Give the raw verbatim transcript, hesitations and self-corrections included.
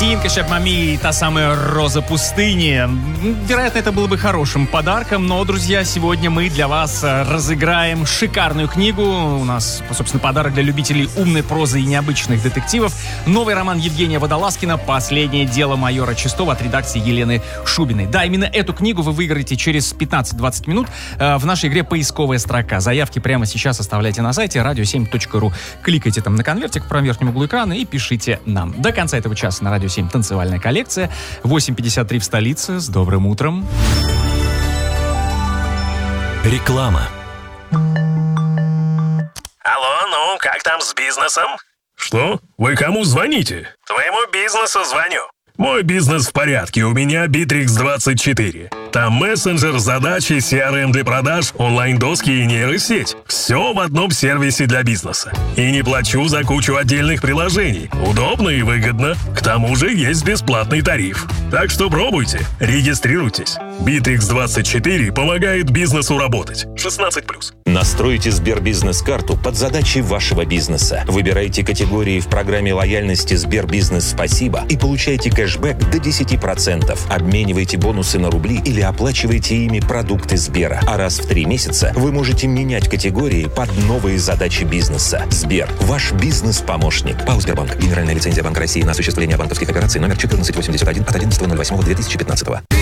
Тинка Шапмами, та самая роза пустыни. Вероятно, это было бы хорошим подарком, но, друзья, сегодня мы для вас разыграем шикарную книгу. У нас, собственно, подарок для любителей умной прозы и необычных детективов. Новый роман Евгения Водолазкина «Последнее дело майора Чистова» от редакции Елены Шубиной. Да, именно эту книгу вы выиграете через пятнадцать-двадцать минут в нашей игре «Поисковая строка». Заявки прямо сейчас оставляйте на сайте радио семь точка ру. Кликайте там на конвертик в правом верхнем углу экрана и пишите нам. До конца этого часа на радио семь танцевальная коллекция. восемь пятьдесят три в столице. С добрым утром. Реклама. Алло, ну, как там с бизнесом? Что? Вы кому звоните? Твоему бизнесу звоню. Мой бизнес в порядке, у меня Битрикс двадцать четыре. Там мессенджер, задачи, си ар эм для продаж, онлайн-доски и нейросеть. Все в одном сервисе для бизнеса. И не плачу за кучу отдельных приложений. Удобно и выгодно. К тому же есть бесплатный тариф. Так что пробуйте, регистрируйтесь. Битрикс двадцать четыре помогает бизнесу работать. шестнадцать плюс. Настройте Сбербизнес-карту под задачи вашего бизнеса. Выбирайте категории в программе лояльности Сбербизнес Спасибо и получайте кэшбэк до десять процентов. Обменивайте бонусы на рубли или оплачивайте ими продукты Сбера. А раз в три месяца вы можете менять категории под новые задачи бизнеса. Сбер – ваш бизнес-помощник. ПАО «Сбербанк». Генеральная лицензия Банка России на осуществление банковских операций номер четырнадцать восемьдесят один от одиннадцатого ноль восьмого две тысячи пятнадцатого.